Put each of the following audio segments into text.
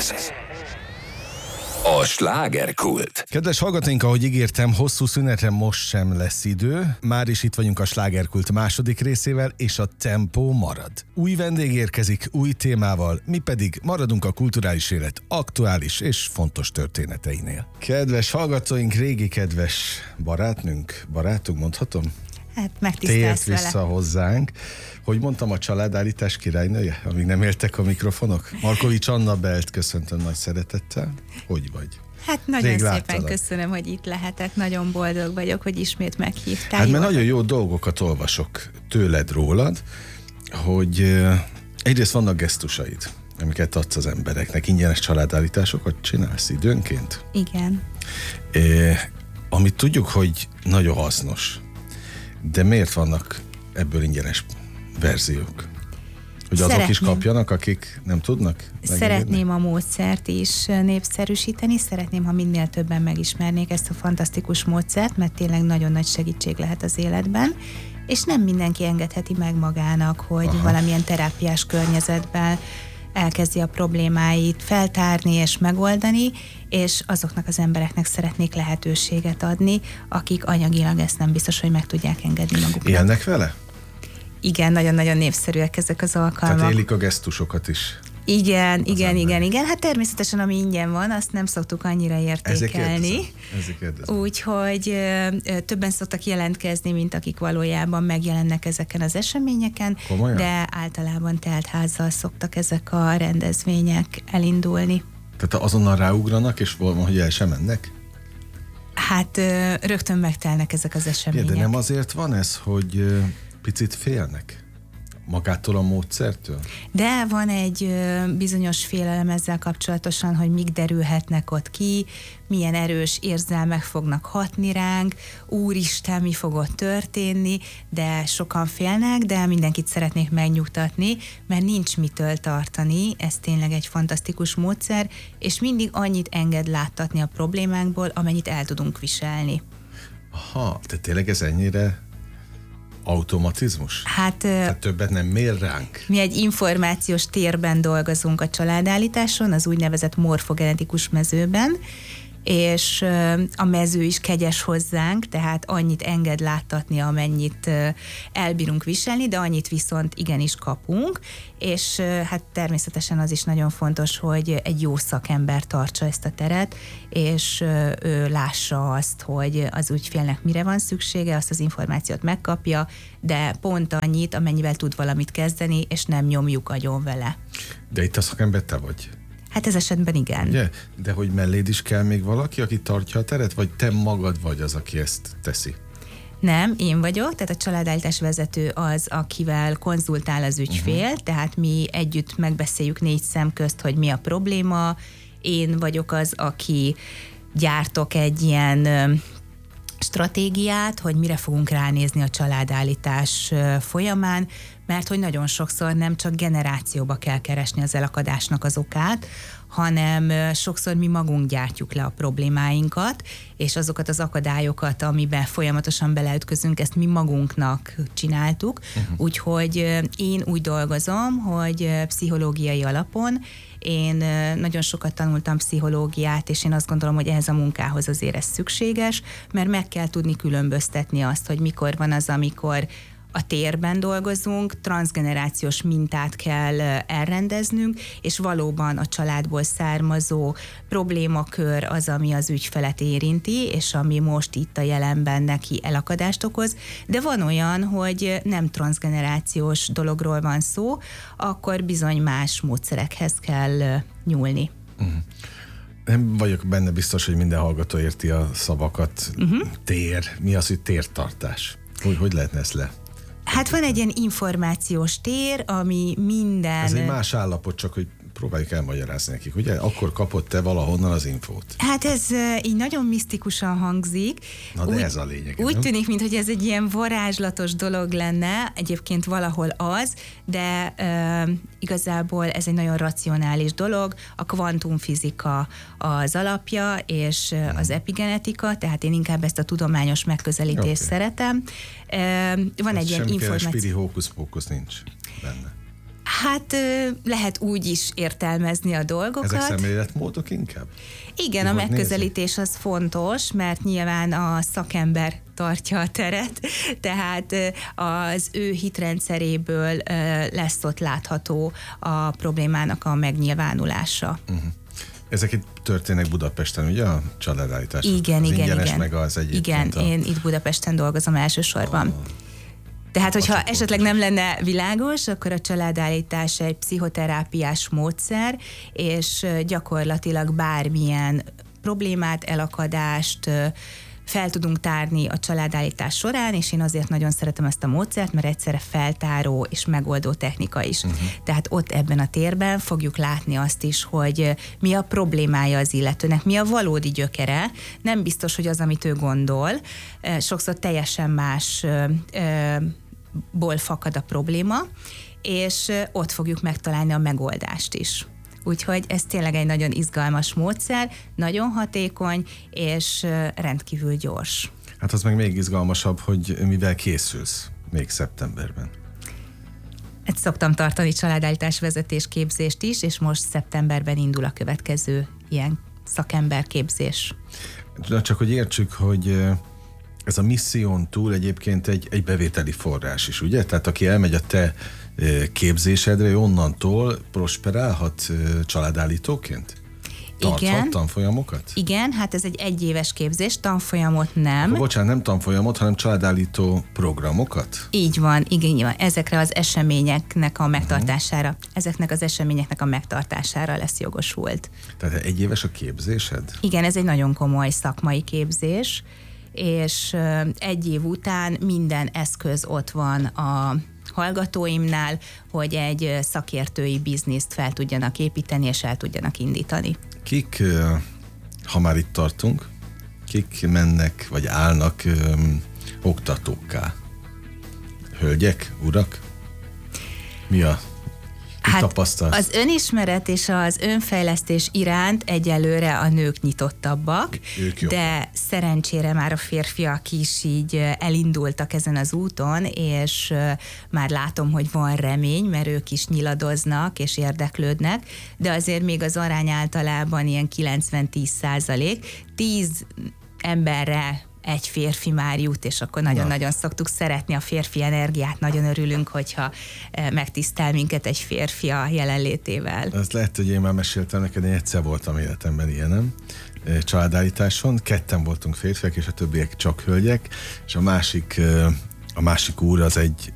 A slágerkult. Kedves hallgatóink, ahogy ígértem, hosszú szünetre most sem lesz idő. Már is itt vagyunk a slágerkult második részével, és a tempó marad. Új vendég érkezik, új témával, mi pedig maradunk a kulturális élet aktuális és fontos történeteinél. Kedves hallgatóink, régi kedves barátunk, mondhatom? Hát megtisztelsz tért vissza vele. hozzánk. Hogy mondtam, a családállítás királynője, amíg nem éltek a mikrofonok? Markovics Anna Belt köszöntöm nagy szeretettel. Hogy vagy? Hát nagyon Rég szépen láttalak. köszönöm, hogy itt lehetek. Nagyon boldog vagyok, hogy ismét meghívtál. Hát mert nagyon jó dolgokat olvasok tőled, rólad, hogy egyrészt vannak gesztusaid, amiket adsz az embereknek, ingyenes családállításokat csinálsz időnként. Igen. Amit tudjuk, hogy nagyon hasznos, de miért vannak ebből ingyenes verziók? Hogy azok is kapjanak, akik nem tudnak megengedni? Szeretném a módszert is népszerűsíteni, szeretném, ha minél többen megismernék ezt a fantasztikus módszert, mert tényleg nagyon nagy segítség lehet az életben, és nem mindenki engedheti meg magának, hogy valamilyen terápiás környezetben elkezdi a problémáit feltárni és megoldani, és azoknak az embereknek szeretnék lehetőséget adni, akik anyagilag ezt nem biztos, hogy meg tudják engedni maguknak. Élnek vele? Igen, nagyon-nagyon népszerűek ezek az alkalmak. Tehát élik a gesztusokat is. Igen. Hát természetesen, ami ingyen van, azt nem szoktuk annyira értékelni. Ezek kérdezem. Úgyhogy többen szoktak jelentkezni, mint akik valójában megjelennek ezeken az eseményeken, Komolyan? de általában teltházzal szoktak ezek a rendezvények elindulni. Tehát azonnal ráugranak, és hogy el sem mennek? Hát rögtön megtelnek ezek az események. De nem azért van ez, hogy picit félnek magától a módszertől? De van egy bizonyos félelem ezzel kapcsolatosan, hogy mik derülhetnek ott ki, milyen erős érzelmek fognak hatni ránk, úristen, mi fog ott történni, de sokan félnek, de mindenkit szeretnék megnyugtatni, mert nincs mitől tartani, ez tényleg egy fantasztikus módszer, és mindig annyit enged láttatni a problémánkból, amennyit el tudunk viselni. Aha, de tényleg ez ennyire automatizmus? Tehát többet nem mér ránk? Mi egy információs térben dolgozunk a családállításon, az úgynevezett morfogenetikus mezőben, és a mező is kegyes hozzánk, tehát annyit enged láttatni, amennyit elbírunk viselni, de annyit viszont igenis kapunk, és hát természetesen az is nagyon fontos, hogy egy jó szakember tartsa ezt a teret, és ő lássa azt, hogy az ügyfélnek mire van szüksége, azt az információt megkapja, de pont annyit, amennyivel tud valamit kezdeni, és nem nyomjuk agyon vele. De itt a szakember te vagy? Hát ez esetben igen. Ugye? De hogy melléd is kell még valaki, aki tartja a teret, vagy te magad vagy az, aki ezt teszi? Nem, én vagyok, tehát a családállítás vezető az, akivel konzultál az ügyfél, tehát mi együtt megbeszéljük 4 szem közt, hogy mi a probléma. Én vagyok az, aki gyártok egy ilyen stratégiát, hogy mire fogunk ránézni a családállítás folyamán, mert hogy nagyon sokszor nem csak generációba kell keresni az elakadásnak az okát, hanem sokszor mi magunk gyártjuk le a problémáinkat, és azokat az akadályokat, amiben folyamatosan beleütközünk, ezt mi magunknak csináltuk. Úgyhogy én úgy dolgozom, hogy pszichológiai alapon én nagyon sokat tanultam pszichológiát, és én azt gondolom, hogy ehhez a munkához azért ez szükséges, mert meg kell tudni különböztetni azt, hogy mikor van az, amikor a térben dolgozunk, transzgenerációs mintát kell elrendeznünk, és valóban a családból származó problémakör az, ami az ügyfelet érinti, és ami most itt a jelenben neki elakadást okoz, de van olyan, hogy nem transzgenerációs dologról van szó, akkor bizony más módszerekhez kell nyúlni. Nem vagyok benne biztos, hogy minden hallgató érti a szavakat. Tér. Mi az, hogy tértartás? Hogy lehetne ezt le? Hát van egy ilyen információs tér, ami minden... Ez egy más állapot, csak hogy próbáljuk elmagyarázni nekik, ugye? Akkor kapott te valahonnan az infót. Hát ez így nagyon misztikusan hangzik. Na de ez a lényeg. Úgy tűnik, mintha ez egy ilyen varázslatos dolog lenne, egyébként valahol az, de igazából ez egy nagyon racionális dolog. A kvantumfizika az alapja, és az epigenetika, tehát én inkább ezt a tudományos megközelítést szeretem. Van egy ilyen információ... Semmiféle spiri hókusz-pókusz nincs benne. Hát lehet úgy is értelmezni a dolgokat. Ezek szemléletmódok inkább? Igen, a megközelítés az fontos, mert nyilván a szakember tartja a teret, tehát az ő hitrendszeréből lesz ott látható a problémának a megnyilvánulása. Ezek itt történnek Budapesten, ugye a családállítás? Igen, az igen, ingyenes, igen. meg az egyébként. Igen, én itt Budapesten dolgozom elsősorban. Tehát, hogyha esetleg nem lenne világos, akkor a családállítás egy pszichoterápiás módszer, és gyakorlatilag bármilyen problémát, elakadást fel tudunk tárni a családállítás során, és én azért nagyon szeretem ezt a módszert, mert egyszerre feltáró és megoldó technika is. Tehát ott ebben a térben fogjuk látni azt is, hogy mi a problémája az illetőnek, mi a valódi gyökere, nem biztos, hogy az, amit ő gondol, sokszor teljesen másból fakad a probléma, és ott fogjuk megtalálni a megoldást is. Úgyhogy ez tényleg egy nagyon izgalmas módszer, nagyon hatékony, és rendkívül gyors. Hát az meg még izgalmasabb, hogy mivel készülsz még szeptemberben. Ezt szoktam tartani családállítás vezetés képzést is, és most szeptemberben indul a következő ilyen szakemberképzés. Csak hogy értsük, hogy ez a misszión túl egyébként egy bevételi forrás is, ugye? Tehát aki elmegy a te képzésedre, onnantól prosperálhat családállítóként? Tarthat tanfolyamokat? Igen, hát ez egy egyéves képzés, tanfolyamot nem. Bocsánat, nem tanfolyamot, hanem családállító programokat? Így van, igen, ezekre az eseményeknek a megtartására, ezeknek az eseményeknek a megtartására lesz jogosult. Tehát egyéves a képzésed? Igen, ez egy nagyon komoly szakmai képzés, és egy év után minden eszköz ott van a hallgatóimnál, hogy egy szakértői bizniszt fel tudjanak építeni, és el tudjanak indítani. Kik, ha már itt tartunk, kik mennek, vagy állnak oktatókká? Hölgyek, urak? Mi a tapasztalat? Az önismeret és az önfejlesztés iránt egyelőre a nők nyitottabbak, de szerencsére már a férfiak is így elindultak ezen az úton, és már látom, hogy van remény, mert ők is nyiladoznak és érdeklődnek, de azért még az arány általában ilyen 90-10%, 10 emberre egy férfi már jut, és akkor nagyon-nagyon szoktuk szeretni a férfi energiát, nagyon örülünk, hogyha megtisztel minket egy férfi a jelenlétével. Ez lehet, hogy én már meséltem neked, én egyszer voltam életemben ilyenem, családállításon, ketten voltunk férfiak, és a többiek csak hölgyek, és a másik úr az egy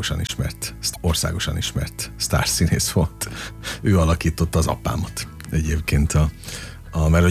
országosan ismert sztárszínész volt. Ő alakította az apámat egyébként mert